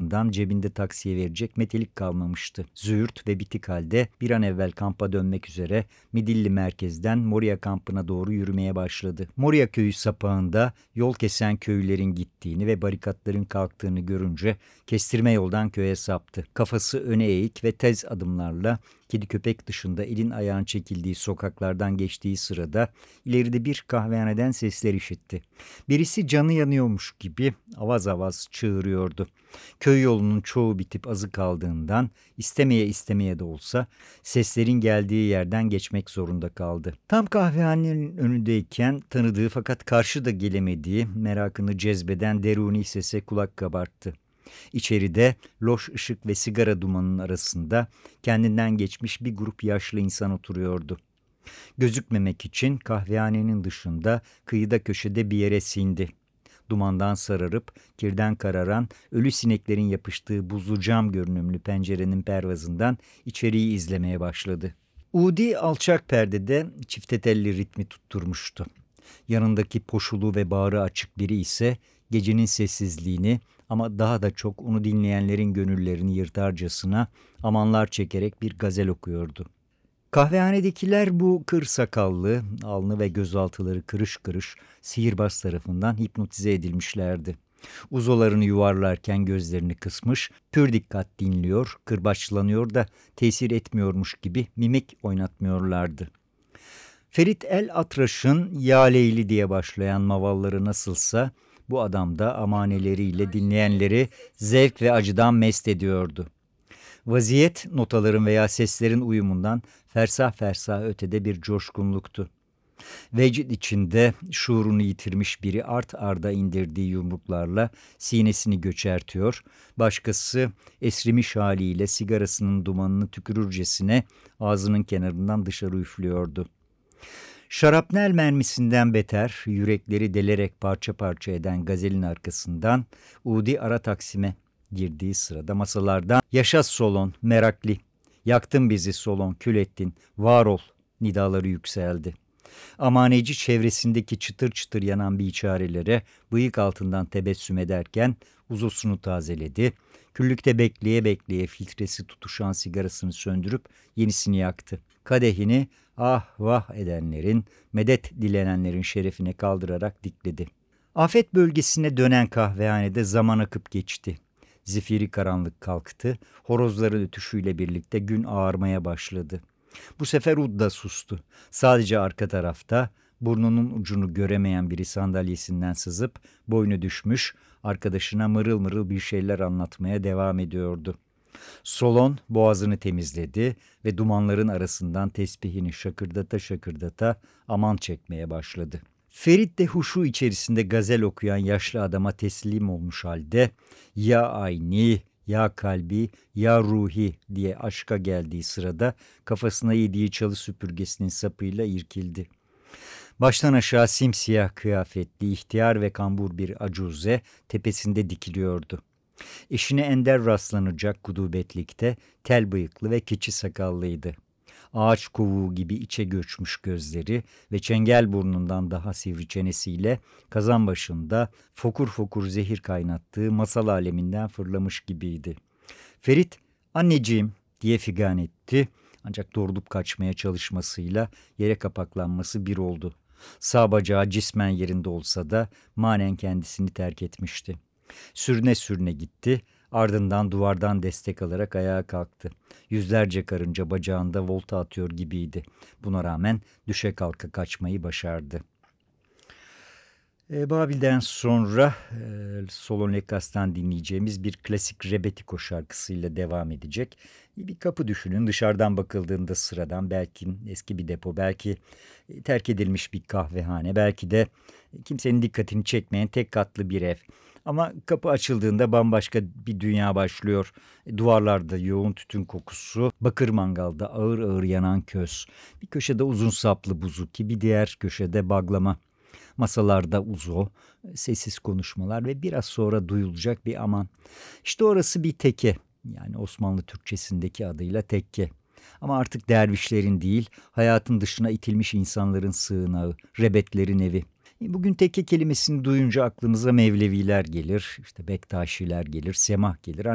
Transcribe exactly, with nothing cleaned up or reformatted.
ardından cebinde taksiye verecek metelik kalmamıştı. Züğürt ve bitik halde bir an evvel kampa dönmek üzere Midilli merkezden Moria kampına doğru yürümeye başladı. Moria köyü sapağında yol kesen köylülerin gittiğini ve barikatların kalktığını görünce kestirme yoldan köye saptı. Kafası öne eğik ve tez adımlarla kedi köpek dışında elin ayağın çekildiği sokaklardan geçtiği sırada ileride bir kahvehaneden sesler işitti. Birisi canı yanıyormuş gibi avaz avaz çığırıyordu. Köy yolunun çoğu bitip azı kaldığından istemeye istemeye de olsa seslerin geldiği yerden geçmek zorunda kaldı. Tam kahvehanenin önündeyken tanıdığı fakat karşı da gelemediği, merakını cezbeden deruni sese kulak kabarttı. İçeride loş ışık ve sigara dumanının arasında kendinden geçmiş bir grup yaşlı insan oturuyordu. Gözükmemek için kahvehanenin dışında kıyıda köşede bir yere sindi. Dumandan sararıp kirden kararan ölü sineklerin yapıştığı buzlu cam görünümlü pencerenin pervazından içeriği izlemeye başladı. Udi alçak perdede çifte telli ritmi tutturmuştu. Yanındaki poşulu ve bağrı açık biri ise gecenin sessizliğini ama daha da çok onu dinleyenlerin gönüllerini yırtarcasına amanlar çekerek bir gazel okuyordu. Kahvehanedekiler bu kır sakallı, alnı ve gözaltıları kırış kırış sihirbaz tarafından hipnotize edilmişlerdi. Uzolarını yuvarlarken gözlerini kısmış, pür dikkat dinliyor, kırbaçlanıyor da tesir etmiyormuş gibi mimik oynatmıyorlardı. Ferit el Atraş'ın Ya Leyli diye başlayan mavalları nasılsa bu adam da amaneleriyle dinleyenleri zevk ve acıdan mest ediyordu. Vaziyet notaların veya seslerin uyumundan fersah fersah ötede bir coşkunluktu. Vecd içinde şuurunu yitirmiş biri art arda indirdiği yumruklarla sinesini göçertiyor, başkası esrimiş haliyle sigarasının dumanını tükürürcesine ağzının kenarından dışarı üflüyordu. Şarapnel mermisinden beter, yürekleri delerek parça parça eden gazelin arkasından Udi ara Taksim'e girdiği sırada masalardan "Yaşa Solon, meraklı, yaktın bizi Solon, kül ettin, var ol" nidaları yükseldi. Amaneci çevresindeki çıtır çıtır yanan biçarelere bıyık altından tebessüm ederken uzusunu tazeledi. Küllükte bekleye bekleye filtresi tutuşan sigarasını söndürüp yenisini yaktı. Kadehini ah vah edenlerin, medet dilenenlerin şerefine kaldırarak dikledi. Afet bölgesine dönen kahvehanede zaman akıp geçti. Zifiri karanlık kalktı, horozların ötüşüyle birlikte gün ağarmaya başladı. Bu sefer Ud da sustu. Sadece arka tarafta burnunun ucunu göremeyen biri sandalyesinden sızıp boynu düşmüş, arkadaşına mırıl mırıl bir şeyler anlatmaya devam ediyordu. Solon boğazını temizledi ve dumanların arasından tesbihini şakırdata şakırdata aman çekmeye başladı. Ferit de huşu içerisinde gazel okuyan yaşlı adama teslim olmuş halde "Ya ayni, ya kalbi, ya ruhi" diye aşka geldiği sırada kafasına yediği çalı süpürgesinin sapıyla irkildi. Baştan aşağı simsiyah kıyafetli, ihtiyar ve kambur bir acuze tepesinde dikiliyordu. Eşine ender rastlanacak gudubetlikte tel bıyıklı ve keçi sakallıydı. Ağaç kovuğu gibi içe göçmüş gözleri ve çengel burnundan daha sivri çenesiyle kazan başında fokur fokur zehir kaynattığı masal aleminden fırlamış gibiydi. Ferit "Anneciğim" diye figan etti, ancak doğrulup kaçmaya çalışmasıyla yere kapaklanması bir oldu. Sağ bacağı cismen yerinde olsa da manen kendisini terk etmişti. Sürüne sürüne gitti, ardından duvardan destek alarak ayağa kalktı. Yüzlerce karınca bacağında volta atıyor gibiydi. Buna rağmen düşe kalka kaçmayı başardı. E, Babil'den sonra e, Solon Lekas'tan dinleyeceğimiz bir klasik Rebetiko şarkısıyla devam edecek. Bir kapı düşünün, dışarıdan bakıldığında sıradan, belki eski bir depo, belki terk edilmiş bir kahvehane, belki de kimsenin dikkatini çekmeyen tek katlı bir ev. Ama kapı açıldığında bambaşka bir dünya başlıyor. Duvarlarda yoğun tütün kokusu, bakır mangalda ağır ağır yanan köz. Bir köşede uzun saplı buzuki, bir diğer köşede baglama. Masalarda uzo, sessiz konuşmalar ve biraz sonra duyulacak bir aman. İşte orası bir teke, yani Osmanlı Türkçesindeki adıyla tekke. Ama artık dervişlerin değil, hayatın dışına itilmiş insanların sığınağı, rebetlerin evi. Bugün tekke kelimesini duyunca aklımıza Mevleviler gelir, işte Bektaşiler gelir, Semah gelir.